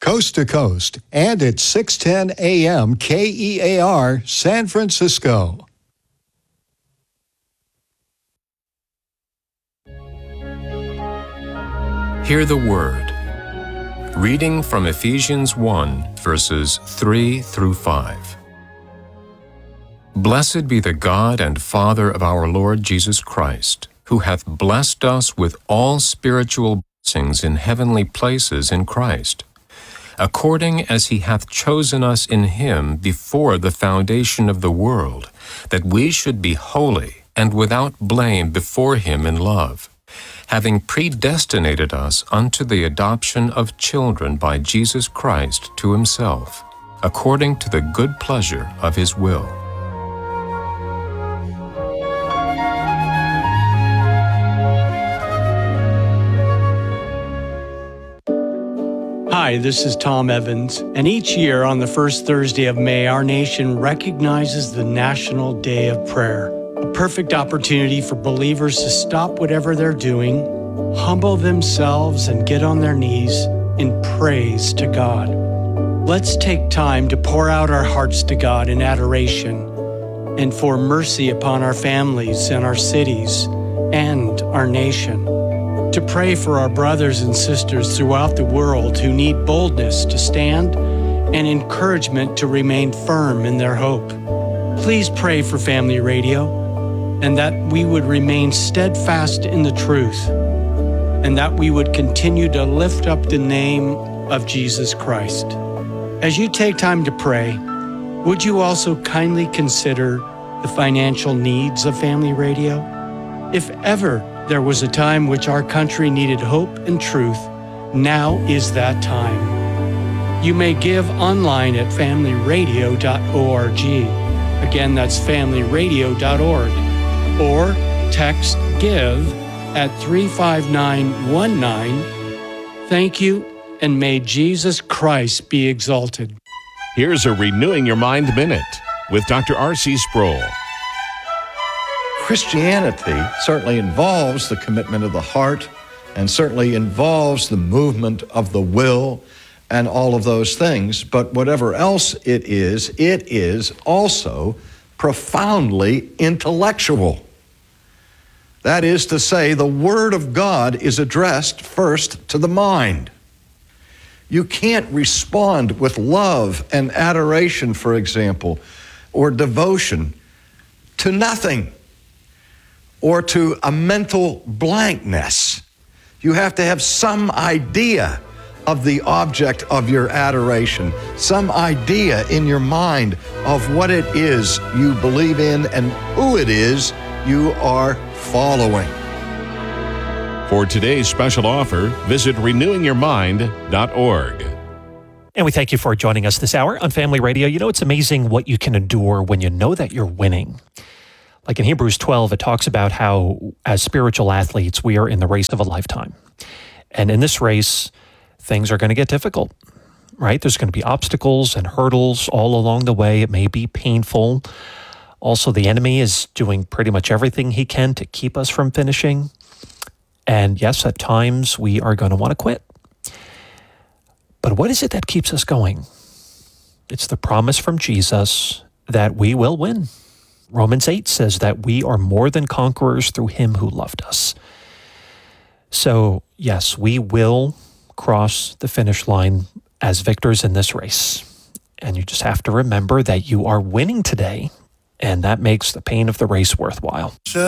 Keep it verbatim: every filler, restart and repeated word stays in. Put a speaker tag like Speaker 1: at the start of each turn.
Speaker 1: coast to coast, and at six ten A M K E A R, San Francisco.
Speaker 2: Hear the Word. Reading from Ephesians one, verses three through five. Blessed be the God and Father of our Lord Jesus Christ, who hath blessed us with all spiritual blessings in heavenly places in Christ, according as he hath chosen us in him before the foundation of the world, that we should be holy and without blame before him in love, having predestinated us unto the adoption of children by Jesus Christ to himself, according to the good pleasure of his will.
Speaker 3: Hi, this is Tom Evans, and each year on the first Thursday of May, our nation recognizes the National Day of Prayer, a perfect opportunity for believers to stop whatever they're doing, humble themselves, and get on their knees in praise to God. Let's take time to pour out our hearts to God in adoration and for mercy upon our families and our cities and our nation. To pray for our brothers and sisters throughout the world who need boldness to stand and encouragement to remain firm in their hope. Please pray for Family Radio and that we would remain steadfast in the truth and that we would continue to lift up the name of Jesus Christ. As you take time to pray, would you also kindly consider the financial needs of Family Radio? If ever there was a time which our country needed hope and truth, now is that time. You may give online at family radio dot org. Again, that's family radio dot org. Or text GIVE at three five nine one nine. Thank you, and may Jesus Christ be exalted.
Speaker 4: Here's a Renewing Your Mind Minute with Doctor R C Sproul.
Speaker 5: Christianity certainly involves the commitment of the heart and certainly involves the movement of the will and all of those things. But whatever else it is, it is also profoundly intellectual. That is to say, the Word of God is addressed first to the mind. You can't respond with love and adoration, for example, or devotion to nothing, or to a mental blankness. You have to have some idea of the object of your adoration, some idea in your mind of what it is you believe in and who it is you are following.
Speaker 4: For today's special offer, visit renewing your mind dot org.
Speaker 6: And we thank you for joining us this hour on Family Radio. You know, it's amazing what you can endure when you know that you're winning. Like in Hebrews twelve, it talks about how as spiritual athletes, we are in the race of a lifetime. And in this race, things are going to get difficult, right? There's going to be obstacles and hurdles all along the way. It may be painful. Also, the enemy is doing pretty much everything he can to keep us from finishing. And yes, at times we are going to want to quit. But what is it that keeps us going? It's the promise from Jesus that we will win. Romans eight says that we are more than conquerors through him who loved us. So, yes, we will cross the finish line as victors in this race. And you just have to remember that you are winning today, and that makes the pain of the race worthwhile.